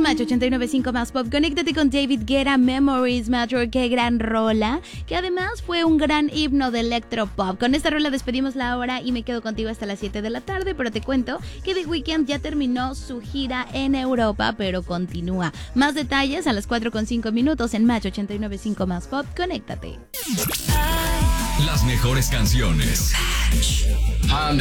Match 89.5 más pop. Conéctate con David Guetta, Memories Matter. Qué gran rola, que además fue un gran himno de electropop. Con esta rola despedimos la hora y me quedo contigo hasta las 7 de la tarde, pero te cuento que The Weeknd ya terminó su gira en Europa, pero continúa. Más detalles a las 4:05 en Match 89.5 más pop. Conéctate. Las mejores canciones.